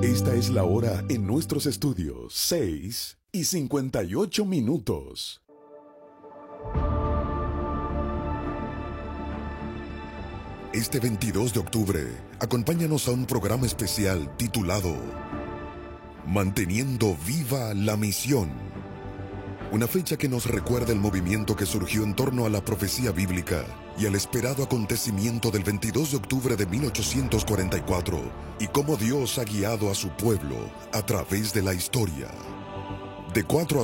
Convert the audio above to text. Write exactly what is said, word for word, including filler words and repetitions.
Esta es la hora en nuestros estudios, seis y cincuenta y ocho minutos. Este veintidós de octubre, acompáñanos a un programa especial titulado Manteniendo Viva la Misión. Una fecha que nos recuerda el movimiento que surgió en torno a la profecía bíblica y al esperado acontecimiento del veintidós de octubre de mil ochocientos cuarenta y cuatro y cómo Dios ha guiado a su pueblo a través de la historia. De cuatro a